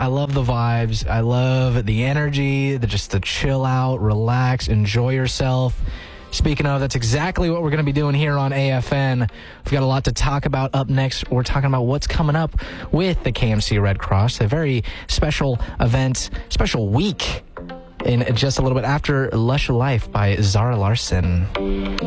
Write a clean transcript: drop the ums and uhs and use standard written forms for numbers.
I love the vibes. I love the energy, just to chill out, relax, enjoy yourself. Speaking of, that's exactly what we're going to be doing here on AFN. We've got a lot to talk about up next. We're talking about what's coming up with the KMC Red Cross, a very special event, special week in just a little bit after Lush Life by Zara Larsson.